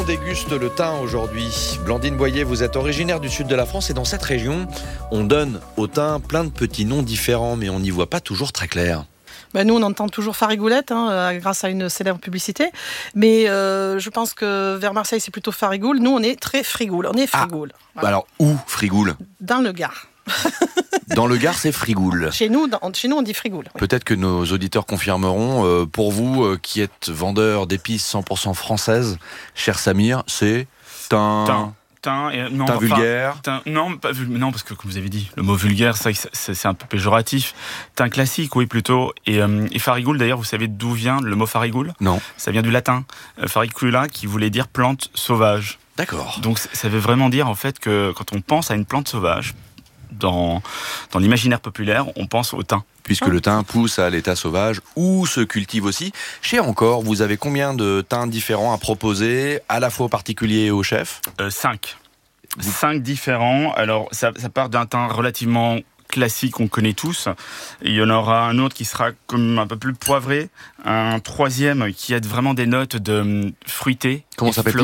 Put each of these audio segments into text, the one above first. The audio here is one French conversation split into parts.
déguste le thym aujourd'hui. Blandine Boyer, vous êtes originaire du sud de la France et dans cette région, on donne au thym plein de petits noms différents, mais on n'y voit pas toujours très clair. Nous, on entend toujours Farigoulette, grâce à une célèbre publicité. Mais je pense que vers Marseille, c'est plutôt Farigoule. Nous, on est très Frigoule. On est Frigoule. Voilà. Alors, où Frigoule ? Dans le Gard. Dans le Gard, c'est Frigoule. Chez nous, on dit Frigoule. Oui. Peut-être que nos auditeurs confirmeront. Pour vous, qui êtes vendeur d'épices 100% françaises, cher Samir, c'est thym. Thym vulgaire. Non, parce que comme vous avez dit, le mot vulgaire, c'est un peu péjoratif. Thym classique, oui, plutôt. Et farigoule, d'ailleurs, vous savez d'où vient le mot farigoule ? Non. Ça vient du latin. Faricula, qui voulait dire plante sauvage. D'accord. Donc ça veut vraiment dire en fait que quand on pense à une plante sauvage, dans l'imaginaire populaire, on pense au thym. Puisque le thym pousse à l'état sauvage ou se cultive aussi. Chez Encore, vous avez combien de thym différents à proposer, à la fois aux particuliers et aux chefs ? 5. 5 différents. Alors, ça part d'un thym relativement classique qu'on connaît tous. Il y en aura un autre qui sera comme un peu plus poivré. Un troisième qui a vraiment des notes de fruité. Comment s'appelle-t-il ?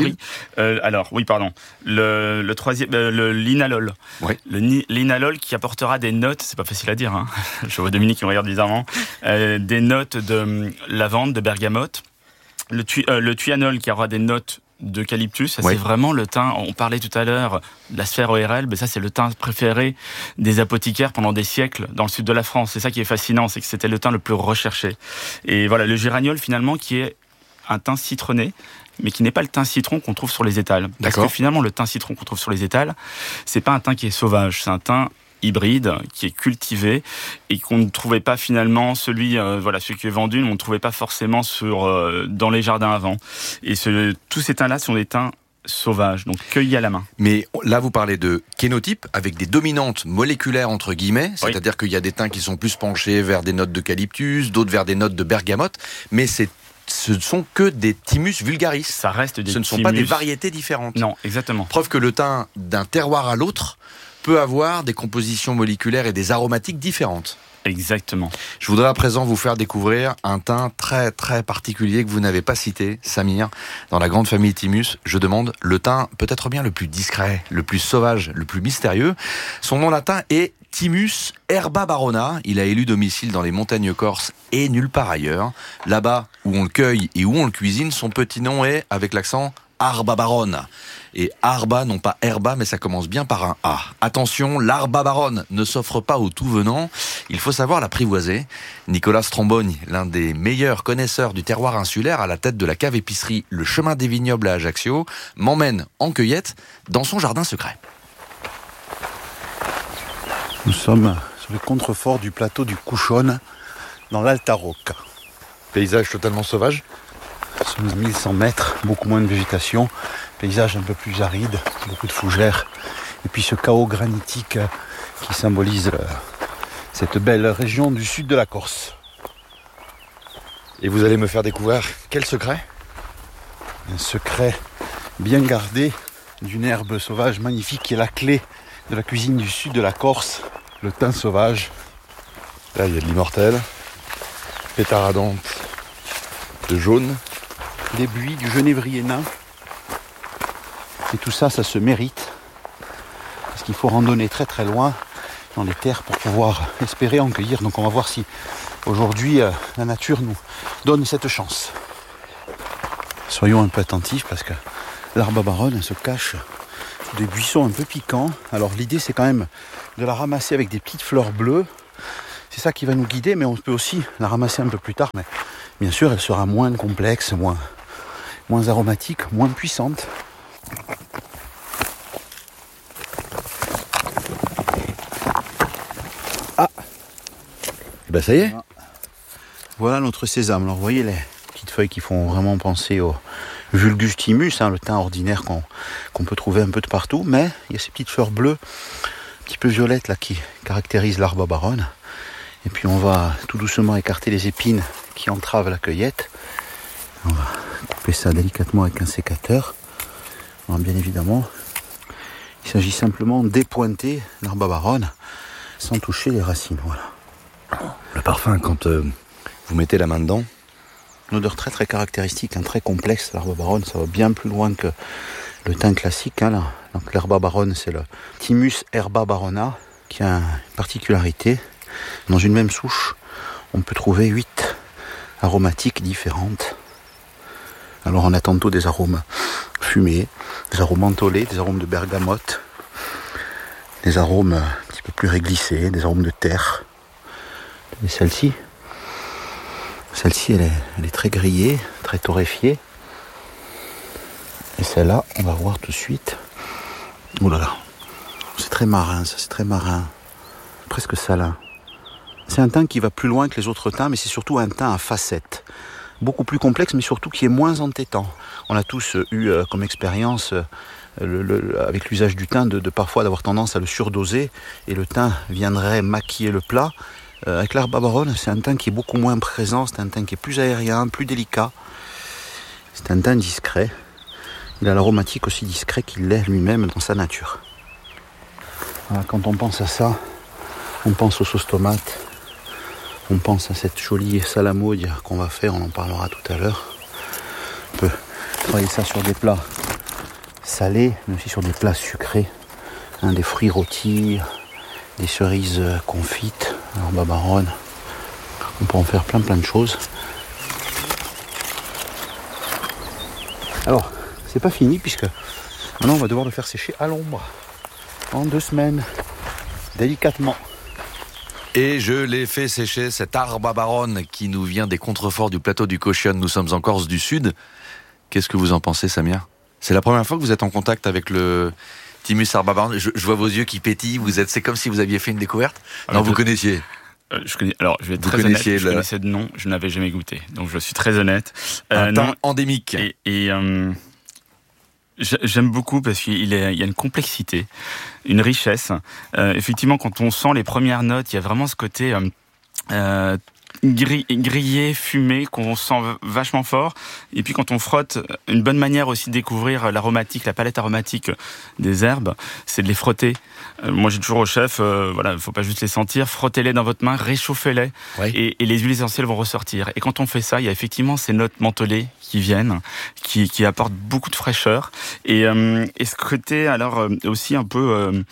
Le troisième, le linalol. Oui. Le linalol qui apportera des notes, c'est pas facile à dire, hein. Je vois Dominique qui me regarde bizarrement, des notes de lavande, de bergamote. Le thuanol qui aura des notes d'eucalyptus, ça c'est vraiment le thym. On parlait tout à l'heure de la sphère ORL, mais ça c'est le thym préféré des apothicaires pendant des siècles dans le sud de la France. C'est ça qui est fascinant, c'est que c'était le thym le plus recherché. Et voilà, le géraniol finalement qui est un thym citronné, mais qui n'est pas le thym citron qu'on trouve sur les étals. Parce que finalement le thym citron qu'on trouve sur les étals, c'est pas un thym qui est sauvage, c'est un thym hybride, qui est cultivé et qu'on ne trouvait pas finalement celui qui est vendu, on ne trouvait pas forcément dans les jardins avant. Et tous ces thym-là sont des thym sauvages, donc cueillis à la main. Mais là, vous parlez de kénotype avec des dominantes moléculaires entre guillemets, c'est-à-dire qu'il y a des thym qui sont plus penchés vers des notes d'eucalyptus, d'autres vers des notes de bergamote, mais ce ne sont que des thymus vulgaris. Ça reste des Ce ne sont pas des variétés différentes. Non, exactement. Preuve que le thym d'un terroir à l'autre peut avoir des compositions moléculaires et des aromatiques différentes. Exactement. Je voudrais à présent vous faire découvrir un thym très très particulier que vous n'avez pas cité, Samir. Dans la grande famille Thymus, je demande le thym peut-être bien le plus discret, le plus sauvage, le plus mystérieux. Son nom latin est Thymus herba barona. Il a élu domicile dans les montagnes corses et nulle part ailleurs. Là-bas où on le cueille et où on le cuisine, son petit nom est, avec l'accent, Arba Baronne. Et Arba, non pas herba, mais ça commence bien par un A. Attention, l'Arba Baronne ne s'offre pas aux tout venants. Il faut savoir l'apprivoiser. Nicolas Stromboni, l'un des meilleurs connaisseurs du terroir insulaire à la tête de la cave épicerie Le Chemin des Vignobles à Ajaccio, m'emmène en cueillette dans son jardin secret. Nous sommes sur le contrefort du plateau du Couchonne, dans l'Alta Rocca. Paysage totalement sauvage. Sur 1100 mètres, beaucoup moins de végétation, paysage un peu plus aride, beaucoup de fougères, et puis ce chaos granitique qui symbolise cette belle région du sud de la Corse. Et vous allez me faire découvrir quel secret ? Un secret bien gardé d'une herbe sauvage magnifique qui est la clé de la cuisine du sud de la Corse, le thym sauvage. Là, il y a de l'immortel, pétard ardente de jaune. Des buis, du genévrier nain. Et tout ça, ça se mérite. Parce qu'il faut randonner très très loin dans les terres pour pouvoir espérer en cueillir. Donc on va voir si aujourd'hui la nature nous donne cette chance. Soyons un peu attentifs parce que l'Arba Baronne se cache sous des buissons un peu piquants. Alors l'idée c'est quand même de la ramasser avec des petites fleurs bleues. C'est ça qui va nous guider, mais on peut aussi la ramasser un peu plus tard. Mais bien sûr, elle sera moins complexe, moins aromatique, moins puissante. Ah, Ben ça y est. Voilà notre sésame. Alors vous voyez les petites feuilles qui font vraiment penser au Vulgus thymus, le thym ordinaire qu'on peut trouver un peu de partout, mais il y a ces petites fleurs bleues, un petit peu violettes là qui caractérisent l'Arba Baronne. Et puis on va tout doucement écarter les épines qui entravent la cueillette. On va couper ça délicatement avec un sécateur. Alors bien évidemment, il s'agit simplement d'épointer l'Arba Baronne sans toucher les racines. Voilà. Le parfum, quand vous mettez la main dedans, Une odeur très très caractéristique, très complexe. L'herba baronne, ça va bien plus loin que le thym classique. Là. Donc l'herba baronne, c'est le Thymus herba barona, qui a une particularité. Dans une même souche, on peut trouver 8 aromatiques différentes. Alors on a tantôt des arômes fumés, des arômes mentholés, des arômes de bergamote, des arômes un petit peu plus réglissés, des arômes de terre. Et celle-ci, elle est très grillée, très torréfiée. Et celle-là, on va voir tout de suite. Oh là là, c'est très marin, ça, c'est très marin. Presque salin. C'est un thym qui va plus loin que les autres thym, mais c'est surtout un thym à facettes. Beaucoup plus complexe, mais surtout qui est moins entêtant. On a tous eu comme expérience avec l'usage du thym de parfois d'avoir tendance à le surdoser et le thym viendrait maquiller le plat. Avec l'herba baronne, c'est un thym qui est beaucoup moins présent, c'est un thym qui est plus aérien, plus délicat. C'est un thym discret. Il a l'aromatique aussi discret qu'il l'est lui-même dans sa nature. Voilà, quand on pense à ça, on pense aux sauces tomates, on pense à cette jolie salamaude qu'on va faire, on en parlera tout à l'heure. On peut travailler ça sur des plats salés, mais aussi sur des plats sucrés. Des fruits rôtis, des cerises confites, l'herba baronne. On peut en faire plein de choses. Alors, c'est pas fini puisque maintenant on va devoir le faire sécher à l'ombre en 2 semaines, délicatement. Et je l'ai fait sécher, cette herba baronne qui nous vient des contreforts du plateau du Cauchon. Nous sommes en Corse du Sud. Qu'est-ce que vous en pensez, Samir ? C'est la première fois que vous êtes en contact avec le Thymus herba baronne. Je vois vos yeux qui pétillent. C'est comme si vous aviez fait une découverte. Non, vous connaissiez. Alors, je vais être très honnête, je connaissais de nom, je n'avais jamais goûté. Donc, je suis très honnête. Un thym endémique. J'aime beaucoup parce qu'il y a une complexité, une richesse. Effectivement, quand on sent les premières notes, il y a vraiment ce côté grillé, fumé, qu'on sent vachement fort. Et puis quand on frotte, une bonne manière aussi de découvrir l'aromatique, la palette aromatique des herbes, c'est de les frotter. Moi j'ai toujours au chef, il faut pas juste les sentir, frottez-les dans votre main, réchauffez-les, oui. et les huiles essentielles vont ressortir. Et quand on fait ça, il y a effectivement ces notes mentholées qui viennent, qui apportent beaucoup de fraîcheur. Et ce côté alors aussi un peu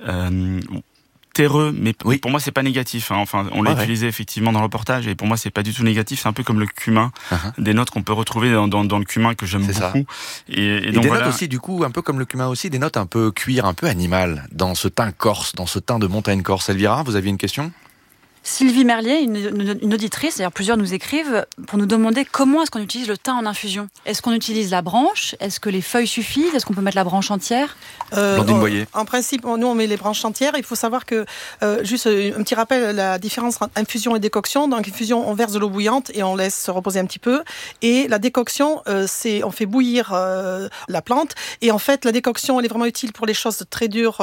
terreux, mais oui. Pour moi c'est pas négatif. Enfin, on l'a utilisé effectivement dans le reportage, et pour moi c'est pas du tout négatif. C'est un peu comme le cumin, des notes qu'on peut retrouver dans le cumin que j'aime beaucoup. Et donc, des notes aussi, du coup, un peu comme le cumin aussi, des notes un peu cuir, un peu animal, dans ce thym corse, dans ce thym de montagne corse. Elvira, vous aviez une question ? Sylvie Merlier, une auditrice, d'ailleurs plusieurs nous écrivent pour nous demander comment est-ce qu'on utilise le thym en infusion. Est-ce qu'on utilise la branche ? Est-ce que les feuilles suffisent ? Est-ce qu'on peut mettre la branche entière ? Blandine Boyer. En principe, nous on met les branches entières. Il faut savoir que, juste un petit rappel, la différence entre infusion et décoction. Dans l'infusion, on verse de l'eau bouillante et on laisse se reposer un petit peu. Et la décoction, on fait bouillir la plante. Et en fait, la décoction, elle est vraiment utile pour les choses très dures,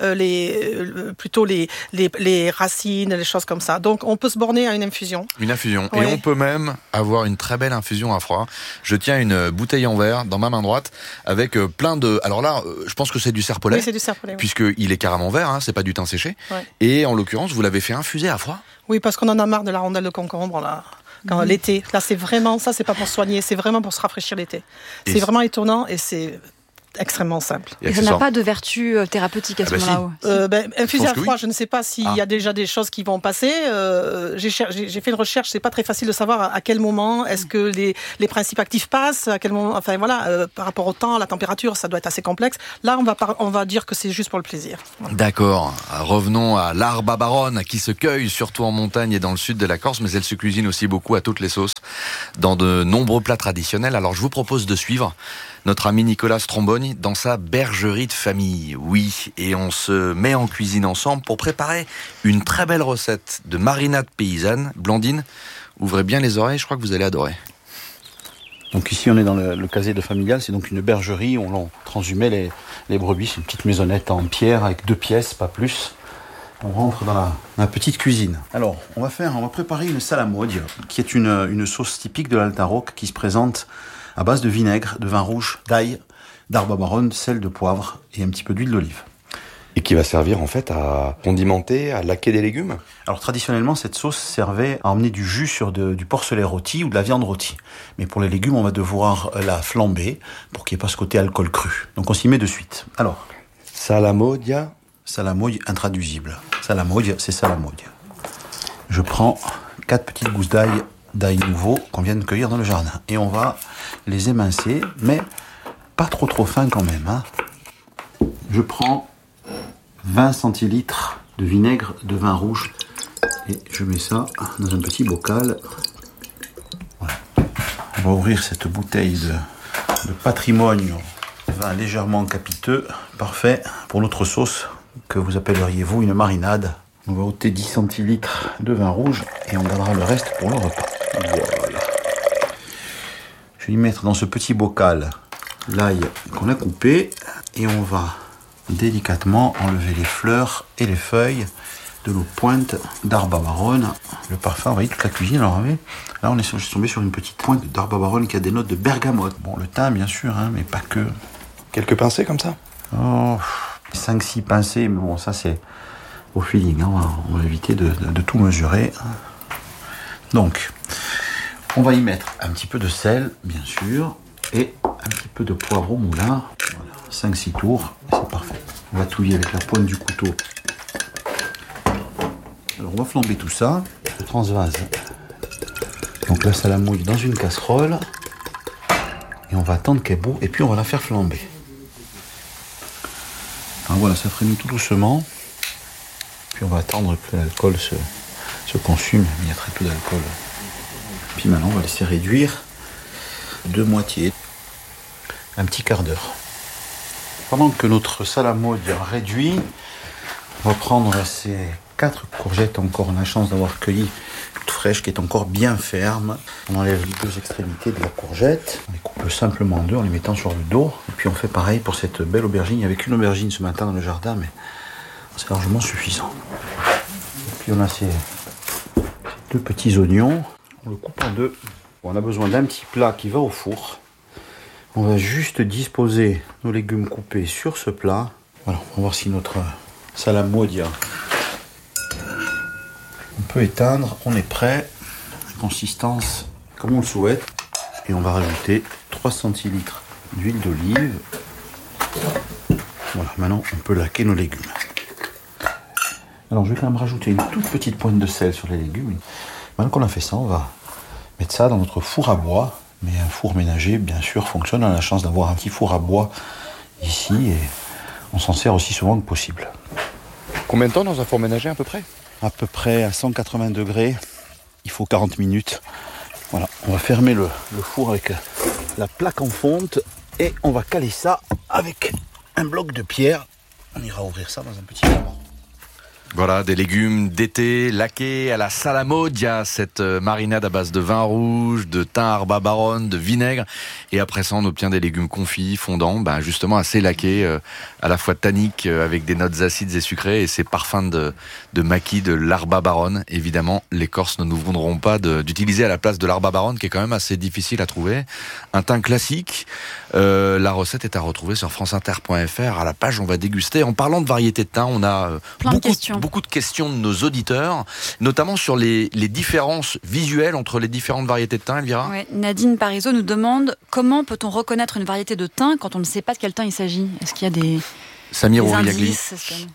plutôt les racines, les choses comme ça. Donc, on peut se borner à une infusion. Une infusion. Oui. Et on peut même avoir une très belle infusion à froid. Je tiens une bouteille en verre dans ma main droite avec plein de... Alors là, je pense que c'est du serpolet. Oui, c'est du serpolet. Puisqu'il est carrément vert, c'est pas du thym séché. Ouais. Et en l'occurrence, vous l'avez fait infuser à froid ? Oui, parce qu'on en a marre de la rondelle de concombre, là. Quand l'été. Là, c'est vraiment... Ça, c'est pas pour soigner, c'est vraiment pour se rafraîchir l'été. C'est vraiment étonnant et c'est... extrêmement simple. Et ça n'a pas de vertu thérapeutique à ce moment-là. Infuser à froid, je ne sais pas s'il y a déjà des choses qui vont passer. J'ai fait une recherche, c'est pas très facile de savoir à quel moment est-ce que les principes actifs passent, à quel moment, par rapport au temps, à la température, ça doit être assez complexe. Là, on va dire que c'est juste pour le plaisir. D'accord. Revenons à l'herba baronne qui se cueille surtout en montagne et dans le sud de la Corse, mais elle se cuisine aussi beaucoup à toutes les sauces dans de nombreux plats traditionnels. Alors je vous propose de suivre notre ami Nicolas Stromboni dans sa bergerie de famille. Oui, et on se met en cuisine ensemble pour préparer une très belle recette de marinade paysanne. Blandine, ouvrez bien les oreilles, je crois que vous allez adorer. Donc ici on est dans le casier de familial, c'est donc une bergerie où on transhumait les brebis. C'est une petite maisonnette en pierre avec 2 pièces, pas plus. On rentre dans la petite cuisine. Alors, on va préparer une salamodia, qui est une sauce typique de l'Alta Rocca qui se présente à base de vinaigre, de vin rouge, d'ail, d'herba baronne, sel, de poivre et un petit peu d'huile d'olive. Et qui va servir en fait à condimenter, à laquer des légumes. Alors traditionnellement, cette sauce servait à emmener du jus sur du porcelet rôti ou de la viande rôtie. Mais pour les légumes, on va devoir la flamber pour qu'il n'y ait pas ce côté alcool cru. Donc on s'y met de suite. Alors, Salamodia. salamogne intraduisible. Salamogne, c'est salamogne. Je prends 4 petites gousses d'ail nouveau qu'on vient de cueillir dans le jardin. Et on va les émincer, mais pas trop fin quand même. Hein. Je prends 20 centilitres de vinaigre de vin rouge et je mets ça dans un petit bocal. Voilà. On va ouvrir cette bouteille de patrimoine, vin légèrement capiteux, parfait pour notre sauce que vous appelleriez vous une marinade. On va ôter 10 centilitres de vin rouge et on gardera le reste pour le repas. Voilà. Je vais y mettre dans ce petit bocal l'ail qu'on a coupé et on va délicatement enlever les fleurs et les feuilles de l'eau pointe d'Arbabaronne. Le parfum envahit toute la cuisine. Alors, là, on est tombé sur une petite pointe d'Arbabaronne qui a des notes de bergamote. Bon, le thym, bien sûr, hein, mais pas que. Quelques pincées comme ça. 5-6 pincées, mais bon, ça, c'est au feeling. Hein. On va éviter de tout mesurer. Donc, on va y mettre un petit peu de sel, bien sûr, et un petit peu de poivre au moulin. Voilà. 5-6 tours, c'est parfait. On va touiller avec la pointe du couteau. Alors on va flamber tout ça. Je transvase donc la salamouille dans une casserole. Et on va attendre qu'elle bout et puis on va la faire flamber. Alors voilà, ça frémit tout doucement. Puis on va attendre que l'alcool se consume. Il y a très peu d'alcool. Puis maintenant on va laisser réduire de moitié. Un petit quart d'heure. Pendant que notre salamouille réduit, on va prendre ces 4 courgettes encore. On a la chance d'avoir cueilli toute fraîche, qui est encore bien ferme. On enlève les 2 extrémités de la courgette. On les coupe simplement en 2 en les mettant sur le dos. Et puis on fait pareil pour cette belle aubergine. Il n'y avait qu'une aubergine ce matin dans le jardin, mais c'est largement suffisant. Et puis on a ces 2 petits oignons. On le coupe en 2. On a besoin d'un petit plat qui va au four. On va juste disposer nos légumes coupés sur ce plat. Voilà, on va voir si notre salamodia on peut éteindre. On est prêt. Consistance comme on le souhaite. Et on va rajouter 3 centilitres d'huile d'olive. Voilà, maintenant on peut laquer nos légumes. Alors je vais quand même rajouter une toute petite pointe de sel sur les légumes. Maintenant qu'on a fait ça, on va mettre ça dans notre four à bois. Mais un four ménager, bien sûr, fonctionne. On a la chance d'avoir un petit four à bois ici et on s'en sert aussi souvent que possible. Combien de temps dans un four ménager à peu près ? À peu près à 180 degrés. Il faut 40 minutes. Voilà, on va fermer le four avec la plaque en fonte et on va caler ça avec un bloc de pierre. On ira ouvrir ça dans un petit moment. Voilà, des légumes d'été laqués à la salamodia, cette marinade à base de vin rouge, de thym Arbabaronne, de vinaigre. Et après ça, on obtient des légumes confits, fondants, justement assez laqués, à la fois tanniques, avec des notes acides et sucrées, et ces parfums de maquis de l'Arbabaronne. Évidemment, les Corses ne nous voudront pas d'utiliser à la place de l'Arbabaronne, qui est quand même assez difficile à trouver. Un thym classique. La recette est à retrouver sur franceinter.fr. À la page, on va déguster. En parlant de variété de thym, on a beaucoup de questions de nos auditeurs, notamment sur les différences visuelles entre les différentes variétés de thym, Elvira. Ouais, Nadine Parizeau nous demande comment peut-on reconnaître une variété de thym quand on ne sait pas de quel thym il s'agit. Est-ce qu'il y a des indices ?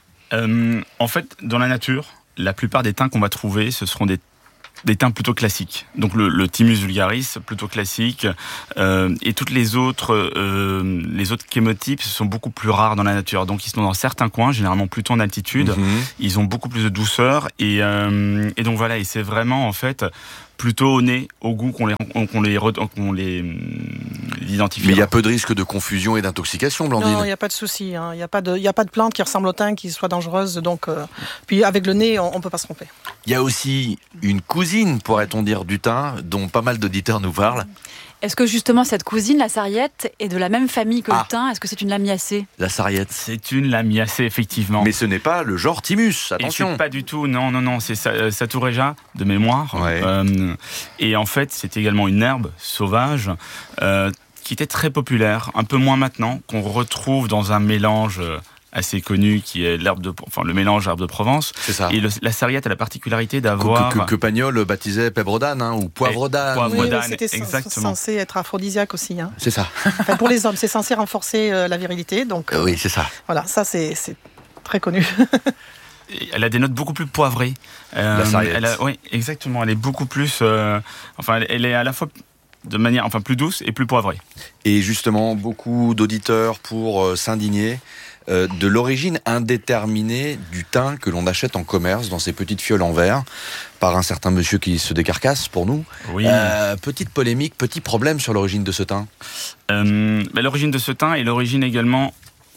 En fait, dans la nature, la plupart des thym qu'on va trouver, ce seront des thym plutôt classiques. Donc le Thymus vulgaris, plutôt classique. Et toutes les autres chémotypes sont beaucoup plus rares dans la nature. Donc ils sont dans certains coins, généralement plutôt en altitude. Ils ont beaucoup plus de douceur. Et donc voilà, et c'est vraiment en fait plutôt au nez, au goût qu'on les identifie. Mais il y a peu de risque de confusion et d'intoxication, Blandine. Non, il n'y a pas de souci. Il n'y a pas de plante qui ressemble au thym qui soit dangereuse. Donc, puis avec le nez, on ne peut pas se tromper. Il y a aussi une cousine, pourrait-on dire, du thym, dont pas mal d'auditeurs nous parlent. Est-ce que justement cette cousine, la sarriette, est de la même famille que le thym ? Est-ce que c'est une lamiacée ? La sarriette. C'est une lamiacée, effectivement. Mais ce n'est pas le genre Thymus, attention. Et c'est pas du tout, non, c'est Satureja, de mémoire. Ouais. Et en fait, c'est également une herbe sauvage qui était très populaire, un peu moins maintenant, qu'on retrouve dans un mélange assez connu qui est le mélange herbe de Provence. C'est ça. Et la sarriette a la particularité d'avoir... Que Pagnol baptisait pèbre d'âne, ou poivre d'âne. Poivre d'âne, c'était exactement. censé être aphrodisiaque aussi. C'est ça. Enfin, pour les hommes, c'est censé renforcer la virilité. Donc, Oui, c'est ça. voilà, ça c'est très connu. Elle a des notes beaucoup plus poivrées. La sarriette. Oui, exactement. Elle est beaucoup plus... elle est à la fois de manière plus douce et plus poivrée. Et justement, beaucoup d'auditeurs pour s'indigner de l'origine indéterminée du thym que l'on achète en commerce dans ces petites fioles en verre par un certain monsieur qui se décarcasse pour nous. Oui. Petite polémique, petit problème sur l'origine de ce thym. L'origine de ce thym et l'origine également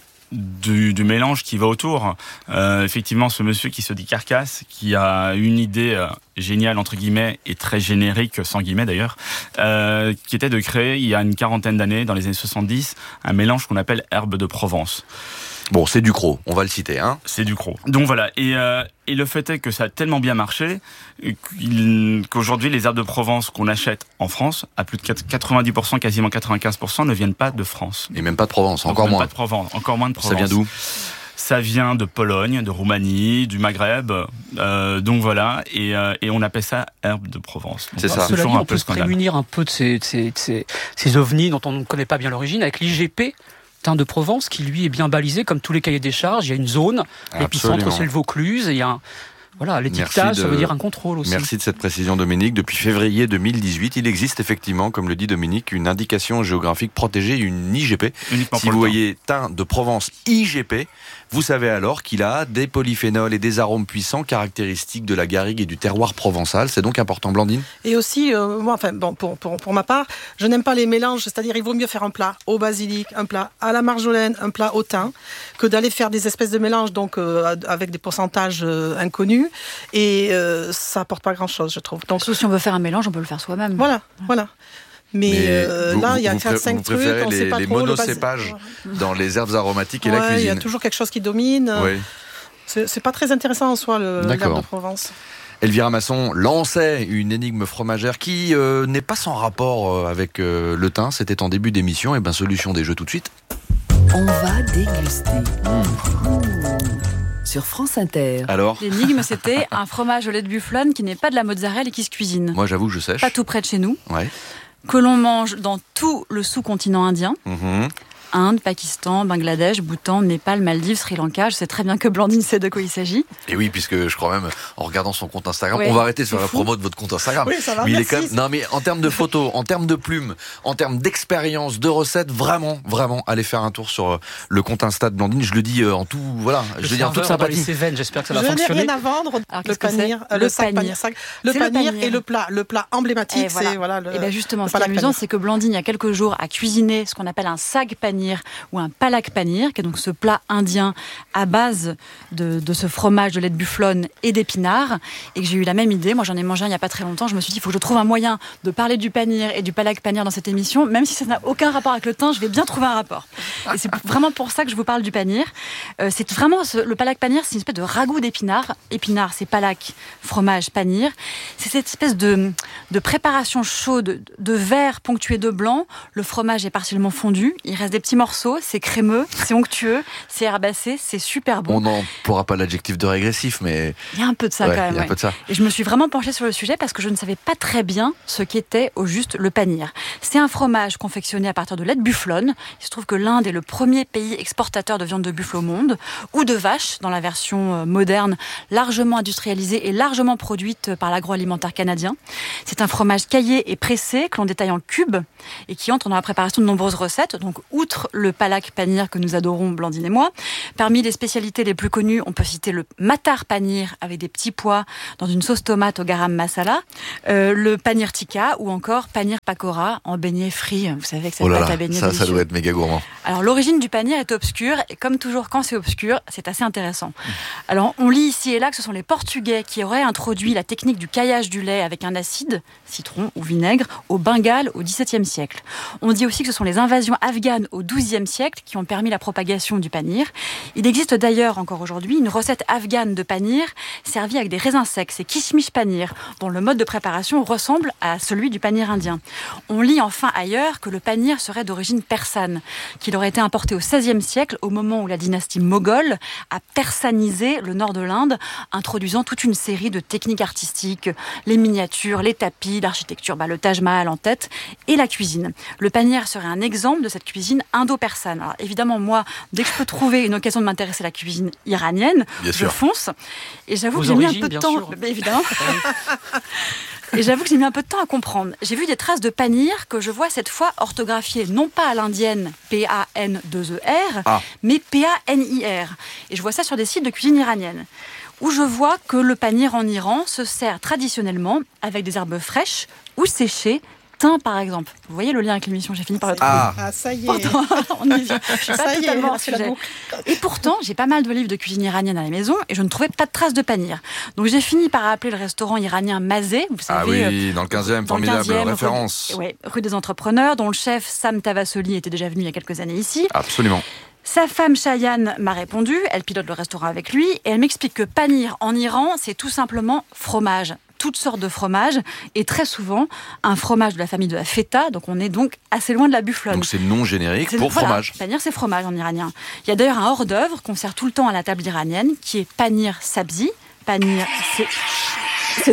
du mélange qui va autour. Effectivement, ce monsieur qui se décarcasse, qui a une idée géniale, entre guillemets, et très générique, sans guillemets d'ailleurs, qui était de créer, il y a une quarantaine d'années, dans les années 70, un mélange qu'on appelle herbe de Provence. Bon, c'est Ducrot, on va le citer. C'est Ducrot. Donc voilà, et le fait est que ça a tellement bien marché qu'aujourd'hui, les herbes de Provence qu'on achète en France, à plus de 90%, quasiment 95%, ne viennent pas de France. Et même pas de Provence, Donc, encore moins. Pas de Provence, encore moins de Provence. Ça vient d'où ? Ça vient de Pologne, de Roumanie, du Maghreb, donc voilà, et on appelle ça herbe de Provence. Donc, c'est ça. Cela dit, on peut se prémunir un peu de ces ovnis dont on ne connaît pas bien l'origine avec l'IGP, thym de Provence, qui lui est bien balisé comme tous les cahiers des charges. Il y a une zone, l'épicentre c'est le Vaucluse, et il y a un... Voilà, l'étiquetage, ça veut dire un contrôle aussi. Merci de cette précision, Dominique. Depuis février 2018, il existe effectivement, comme le dit Dominique, une indication géographique protégée, une IGP. Si vous voyez thym de Provence IGP, vous savez alors qu'il a des polyphénols et des arômes puissants caractéristiques de la garrigue et du terroir provençal. C'est donc important, Blandine ? Et aussi, moi, pour ma part, je n'aime pas les mélanges. C'est-à-dire, il vaut mieux faire un plat au basilic, un plat à la marjolaine, un plat au thym, que d'aller faire des espèces de mélanges donc avec des pourcentages inconnus. Et ça apporte pas grand-chose, je trouve. Donc, si on veut faire un mélange, on peut le faire soi-même. Voilà. Mais là, il y a 4-5 trucs, on ne sait pas les trop. monocépages dans les herbes aromatiques et la cuisine. Il y a toujours quelque chose qui domine. Oui. C'est pas très intéressant en soi, l'herbe de Provence. Elvira Masson lançait une énigme fromagère qui n'est pas sans rapport avec le thym. C'était en début d'émission. Et bien, solution des jeux tout de suite. On va déguster. Sur France Inter. Alors ? L'énigme, c'était un fromage au lait de bufflone qui n'est pas de la mozzarella et qui se cuisine. Moi, j'avoue que je sèche. Pas tout près de chez nous. Ouais. Que l'on mange dans tout le sous-continent indien. Inde, Pakistan, Bangladesh, Bhoutan, Népal, Maldives, Sri Lanka. Je sais très bien que Blandine sait de quoi il s'agit. Et oui, puisque je crois même, en regardant son compte Instagram, ouais, on va arrêter de faire la promo de votre compte Instagram. Oui, ça va, mais il est merci. quand même... Non, mais en termes de photos, en termes de plumes, en termes d'expérience, de recettes, vraiment, allez faire un tour sur le compte Insta de Blandine. Je le dis en tout, voilà. Je le dis en toute sympathie. J'espère que ça va Je n'ai fonctionner. rien à vendre. Alors, Le panir, le panir et le plat emblématique, c'est voilà. Et bien justement, ce qui est amusant, c'est que Blandine, il y a quelques jours, a cuisiné ce qu'on appelle un sag panir ou un palak panir, qui est donc ce plat indien à base de ce fromage de lait de bufflone et d'épinards, et que j'ai eu la même idée. Moi, j'en ai mangé un il n'y a pas très longtemps. Je me suis dit, il faut que je trouve un moyen de parler du panir et du palak panir dans cette émission, même si ça n'a aucun rapport avec le thym, je vais bien trouver un rapport. Et c'est vraiment pour ça que je vous parle du panir. C'est vraiment le palak panir, c'est une espèce de ragoût d'épinards. Épinards, c'est palak, fromage, panir. C'est cette espèce de préparation chaude de verre ponctué de blanc. Le fromage est partiellement fondu. Il reste des petits morceaux. C'est crémeux, c'est onctueux, c'est herbacé, c'est super bon. On n'emploiera pas l'adjectif de régressif, mais... Il y a un peu de ça quand même. Il y a un peu de ça. Et je me suis vraiment penchée sur le sujet parce que je ne savais pas très bien ce qu'était au juste le panir. C'est un fromage confectionné à partir de lait de bufflone. Il se trouve que l'Inde est le premier pays exportateur de viande de buffle au monde, ou de vache, dans la version moderne, largement industrialisée et largement produite par l'agroalimentaire canadien. C'est un fromage caillé et pressé que l'on détaille en cubes et qui entre dans la préparation de nombreuses recettes. Donc, outre le palak panir que nous adorons, Blandine et moi, parmi les spécialités les plus connues, on peut citer le matar panir avec des petits pois dans une sauce tomate au garam masala, le panir tikka ou encore panir pakora en beignet frit. Vous savez que cette pâte à beignet ça doit être méga gourmand. Alors, l'origine du panir est obscure et comme toujours, quand c'est obscur, c'est assez intéressant. Alors, on lit ici et là que ce sont les Portugais qui auraient introduit la technique du caillage du lait avec un acide, citron ou vinaigre, au Bengale au XVIIe siècle. On dit aussi que ce sont les invasions afghanes au XIIe siècle qui ont permis la propagation du panir. Il existe d'ailleurs encore aujourd'hui une recette afghane de panir servie avec des raisins secs, c'est kishmish panir, dont le mode de préparation ressemble à celui du panir indien. On lit enfin ailleurs que le panir serait d'origine persane, qu'il aurait été importé au XVIe siècle au moment où la dynastie moghole a persanisé le nord de l'Inde, introduisant toute une série de techniques artistiques, les miniatures, les tapis, l'architecture, le Taj Mahal en tête, et la cuisine. Le panir serait un exemple de cette cuisine indo-persane. Alors évidemment, moi, dès que je peux trouver une occasion de m'intéresser à la cuisine iranienne, je fonce. Et j'avoue que j'ai mis un peu de temps. Évidemment. Et j'avoue que j'ai mis un peu de temps à comprendre. J'ai vu des traces de panir que je vois cette fois orthographiées non pas à l'indienne P-A-N-2-E-R, mais P-A-N-I-R. Et je vois ça sur des sites de cuisine iranienne, où je vois que le panir en Iran se sert traditionnellement avec des herbes fraîches ou séchées, thym par exemple. Vous voyez le lien avec l'émission, j'ai fini par le trouver. Ah, ça y est. On y vient. Je suis pas totalement hors sujet. Et pourtant, j'ai pas mal de livres de cuisine iranienne à la maison et je ne trouvais pas de traces de panir. Donc j'ai fini par appeler le restaurant iranien Mazé, vous savez. Ah oui, dans le 15e, formidable référence. Rue des Entrepreneurs, dont le chef Sam Tavassoli était déjà venu il y a quelques années ici. Absolument. Sa femme Cheyenne m'a répondu, elle pilote le restaurant avec lui, et elle m'explique que panir en Iran, c'est tout simplement fromage. Toutes sortes de fromages, et très souvent un fromage de la famille de la feta, donc on est donc assez loin de la bufflone. Donc c'est le nom générique pour fromage. Panir, c'est fromage en iranien. Il y a d'ailleurs un hors-d'œuvre qu'on sert tout le temps à la table iranienne, qui est panir sabzi. Panir, c'est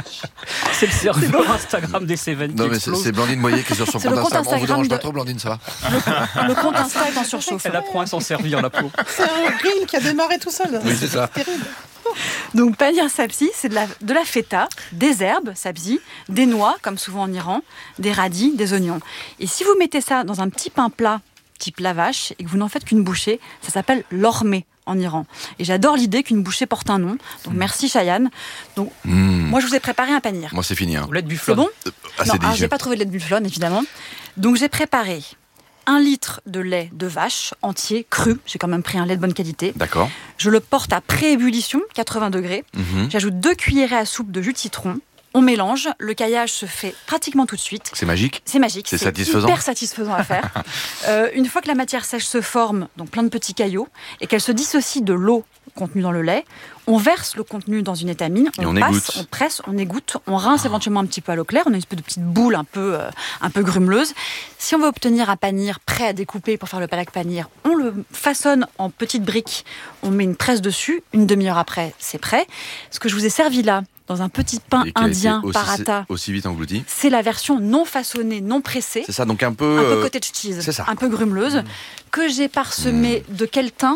le serveur Instagram des Cévennes. Non, mais c'est Blandine Moyer qui est sur son compte Instagram. On vous dérange pas trop, Blandine, ça va? Le compte Insta est en surchauffe. Elle apprend à s'en servir, la peau. C'est un rime qui a démarré tout seul. Oui, c'est ça. Terrible. Donc panir sabzi, c'est de la feta, des herbes sabzi, des noix, comme souvent en Iran, des radis, des oignons. Et si vous mettez ça dans un petit pain plat, type lavache, et que vous n'en faites qu'une bouchée, ça s'appelle l'ormé en Iran. Et j'adore l'idée qu'une bouchée porte un nom. Donc merci Cheyenne. Donc moi je vous ai préparé un panir. Moi c'est fini. Lait de bufflone. C'est bon? Non, j'ai pas trouvé de lait de bufflone évidemment. Donc j'ai préparé 1 litre de lait de vache entier, cru. J'ai quand même pris un lait de bonne qualité. D'accord. Je le porte à pré-ébullition, 80 degrés. J'ajoute 2 cuillerées à soupe de jus de citron. On mélange, le caillage se fait pratiquement tout de suite. C'est magique? C'est magique. C'est satisfaisant? Hyper satisfaisant à faire. Une fois que la matière sèche se forme, donc plein de petits caillots, et qu'elle se dissocie de l'eau contenue dans le lait, on verse le contenu dans une étamine, on passe, on presse, on égoutte, on rince éventuellement un petit peu à l'eau claire, on a une espèce de petite boule un peu grumeleuse. Si on veut obtenir un panir prêt à découper pour faire le palak panir, on le façonne en petites briques, on met une presse dessus, une demi-heure après, c'est prêt. Ce que je vous ai servi là, dans un petit pain indien paratha, aussi vite englouti, c'est la version non façonnée, non pressée. C'est ça, donc un peu cottage cheese, c'est ça. Un peu grumeleuse, que j'ai parsemé de quel thym?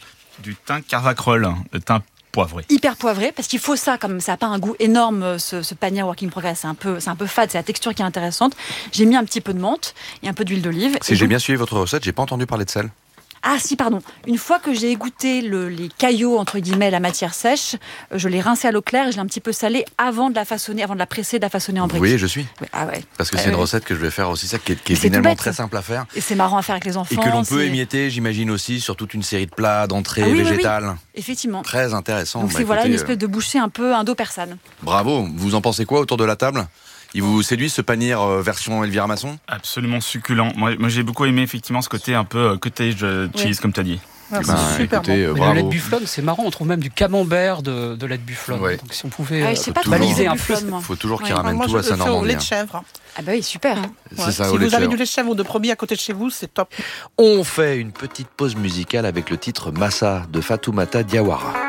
Du thym carvacrol, le thym poivré. Hyper poivré, parce qu'il faut ça, comme ça n'a pas un goût énorme, ce panir work in progress, c'est un peu fade, c'est la texture qui est intéressante. J'ai mis un petit peu de menthe et un peu d'huile d'olive. Si j'ai bien suivi votre recette, j'ai pas entendu parler de sel. Ah si, pardon. Une fois que j'ai égouté les caillots, entre guillemets, la matière sèche, je l'ai rincé à l'eau claire et je l'ai un petit peu salé avant de la façonner, avant de la presser, de la façonner en briques. Oui, je suis. Ah ouais. Parce que c'est une recette que je vais faire aussi, ça, qui est finalement très simple à faire. Et c'est marrant à faire avec les enfants. Et que l'on peut émietter, j'imagine aussi, sur toute une série de plats, d'entrées végétales. Oui. Effectivement. Très intéressant. Donc c'est une espèce de bouchée un peu indo-persane. Bravo. Vous en pensez quoi autour de la table? Il vous séduit ce panir version Elvira Masson? Absolument succulent. Moi j'ai beaucoup aimé effectivement ce côté un peu cottage cheese, comme tu as dit. Ah, c'est super bon. Le lait de bufflone, c'est marrant, on trouve même du camembert de lait de bufflone. Ouais. Donc si on pouvait baliser un peu. Il faut toujours qu'il ramène tout à sa Normandie. Moi, je le fais au lait de chèvre. Ah bah oui, super. C'est ça, si vous avez du lait de chèvre ou de brebis à côté de chez vous, c'est top. On fait une petite pause musicale avec le titre Massa de Fatoumata Diawara.